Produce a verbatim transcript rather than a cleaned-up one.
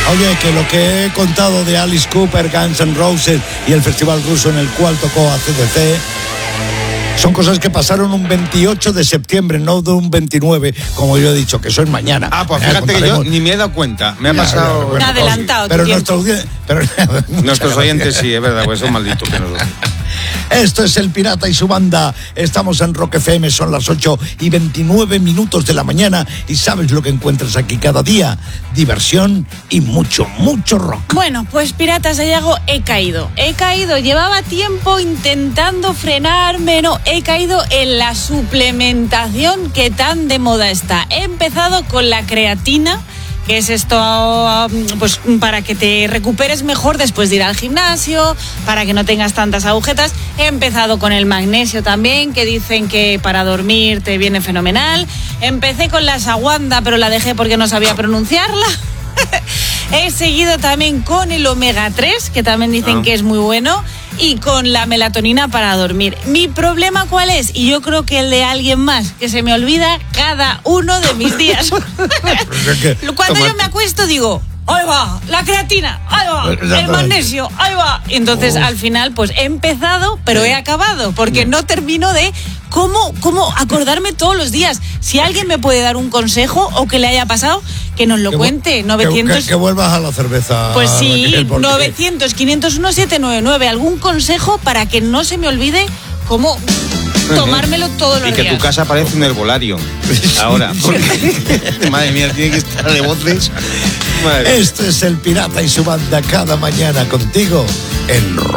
Oye, que lo que he contado de Alice Cooper, Guns N' Roses y el festival ruso en el cual tocó A C D C son cosas que pasaron un veintiocho de septiembre, no de un veintinueve, como yo he dicho, que eso es mañana. Ah, pues fíjate que yo ni me he dado cuenta. Me ha Ya, pasado... ya, bueno, ha adelantado pero tu nuestros, pero, Nuestros oyentes sí, es verdad, pues son malditos que nos lo... Esto es El Pirata y su banda. Estamos en Rock F M, son las ocho y veintinueve minutos de la mañana. Y sabes lo que encuentras aquí cada día: diversión y mucho, mucho rock. Bueno, pues Piratas Sayago, he caído. He caído, llevaba tiempo intentando frenarme, no, he caído en la suplementación que tan de moda está. He empezado con la creatina, que es esto, pues para que te recuperes mejor después de ir al gimnasio, para que no tengas tantas agujetas. He empezado con el magnesio también, que dicen que para dormir te viene fenomenal. Empecé con la ashwagandha, pero la dejé porque no sabía pronunciarla. He seguido también con el omega tres, que también dicen ah. que es muy bueno, y con la melatonina para dormir. ¿Mi problema cuál es? Y yo creo que el de alguien más, que se me olvida cada uno de mis días. Cuando yo me acuesto digo, ahí va, la creatina, ahí va, el magnesio, ahí va. Y entonces oh. al final pues he empezado, pero he acabado, porque no termino de cómo, cómo acordarme todos los días. Si alguien me puede dar un consejo o que le haya pasado, que nos lo que cuente. novecientos... Que, que, que vuelvas a la cerveza. Pues sí, Raquel, novecientos, quinientos uno, setecientos noventa y nueve. Algún consejo para que no se me olvide cómo tomármelo todos los días. Y que días. tu casa parece un herbolario. Ahora, porque... Madre mía, tiene que estar de voces. Este es El Pirata y su banda cada mañana contigo en Rock.